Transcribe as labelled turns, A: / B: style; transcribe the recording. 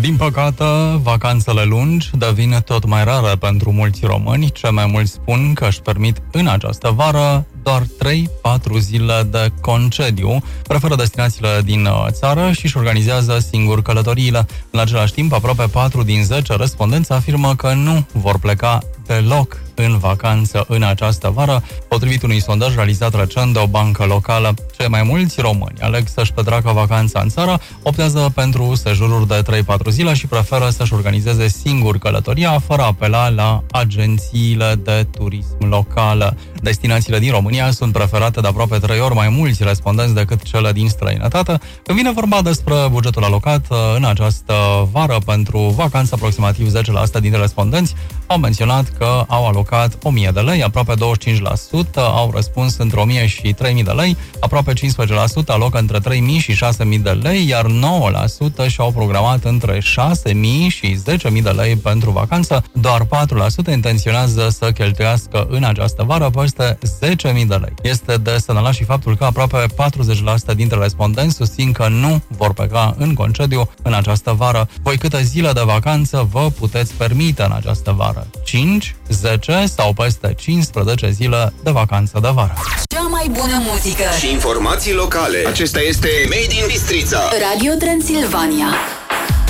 A: Din păcate, vacanțele lungi devin tot mai rare pentru mulți români. Cei mai mulți spun că își permit în această vară doar 3-4 zile de concediu, preferă destinațiile din țară și își organizează singur călătoriile. În același timp, aproape 4 din 10 respondenți afirmă că nu vor pleca deloc în vacanță în această vară, potrivit unui sondaj realizat recent de o bancă locală. Cei mai mulți români aleg să-și petreacă vacanța în țară, optează pentru sejururi de 3-4 zile și preferă să-și organizeze singur călătoria, fără a apela la agențiile de turism locale. Destinațiile din România sunt preferate de aproape 3 ori mai mulți respondenți decât cele din străinătate. Când vine vorba despre bugetul alocat în această vară pentru vacanță, aproximativ 10% dintre respondenți au menționat că au alocat 1000 de lei, aproape 25% au răspuns între 1000 și 3000 de lei, aproape 15% alocă între 3000 și 6000 de lei, iar 9% și-au programat între 6000 și 10000 de lei pentru vacanță, doar 4% intenționează să cheltuiască în această vară peste 10.000 de lei. Este de semnalat și faptul că aproape 40% dintre respondenți susțin că nu vor pleca în concediu în această vară. Voi câte zile de vacanță vă puteți permite în această vară? 5, 10 sau peste 15 zile de vacanță de vară.
B: Cea mai bună muzică
C: și informații locale. Acesta este Made in Bistrița.
B: Radio Transilvania.